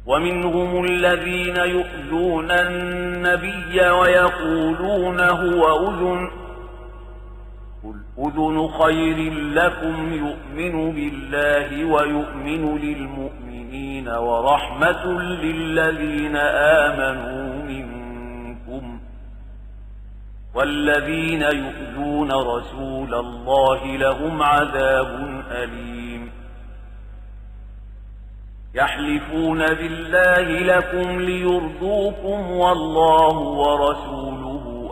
ومنهم الذين يؤذون النبي ويقولون هو أذن، قل أذن خير لكم يؤمن بالله ويؤمن للمؤمنين ورحمة للذين آمنوا منكم، والذين يؤذون رسول الله لهم عذاب أليم. يحلفون بالله لكم ليرضوكم والله ورسوله